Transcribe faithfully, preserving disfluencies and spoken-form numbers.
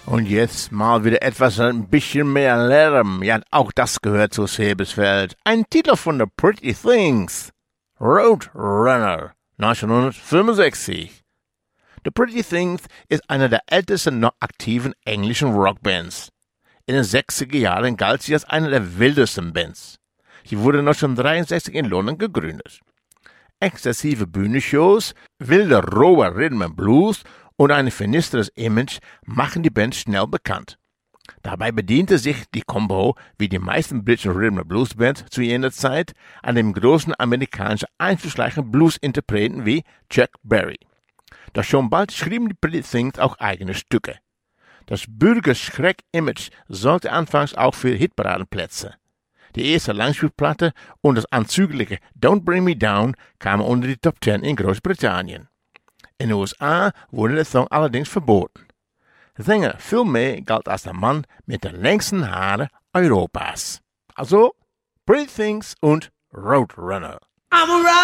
Und jetzt mal wieder etwas ein bisschen mehr Lärm. Ja, auch das gehört zu Sebesfeld. Ein Titel von The Pretty Things. Roadrunner, neunzehnhundertfünfundsechzig. The Pretty Things ist eine der ältesten noch aktiven englischen Rockbands. In den sechziger Jahren galt sie als eine der wildesten Bands. Sie wurde neunzehnhundertdreiundsechzig in London gegründet. Exzessive Bühnenshows, wilder roher Rhythm and Blues und ein finistres Image machen die Band schnell bekannt. Dabei bediente sich die Combo, wie die meisten britischen Rhythm and Blues Bands zu jener Zeit, an dem großen amerikanischen einflussreichen Blues-Interpreten wie Chuck Berry. Doch schon bald schrieben die Pretty Things auch eigene Stücke. Das Bürgerschreck-Image sorgte anfangs auch für Hitparadenplätze. Die erste Langspielplatte und das anzügliche Don't Bring Me Down kamen unter die Top Ten in Großbritannien. In den U S A wurde der Song allerdings verboten. Sänger Phil May galt als der Mann mit den längsten Haaren Europas. Also Pretty Things und Roadrunner. I'm a